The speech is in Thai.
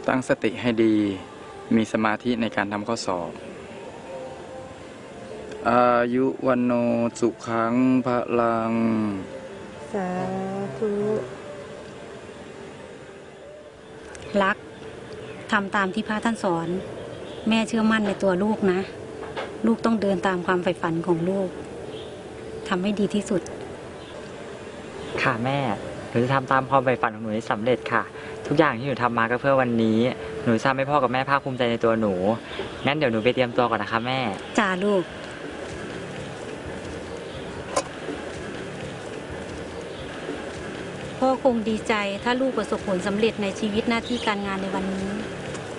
ตั้งสติให้ดีมีสมาธิในการทำข้อสอบอายุวันโนสุขังพลังสาธุรักทำตามที่พระท่านสอนแม่เชื่อมั่นในตัวลูกนะลูกต้องเดินตามความใฝ่ฝันของลูกทำให้ดีที่สุดค่ะแม่หนูจะทำตามความใฝ่ฝันของหนูให้สำเร็จค่ะทุกอย่างที่หนูทำมาก็เพื่อวันนี้หนูทราบให้พ่อกับแม่ภาคภูมิใจในตัวหนูงั้นเดี๋ยวหนูไปเตรียมตัวก่อนนะคะแม่จ้าลูกพ่อคงดีใจถ้าลูกประสบผลสำเร็จในชีวิตหน้าที่การงานในวันนี้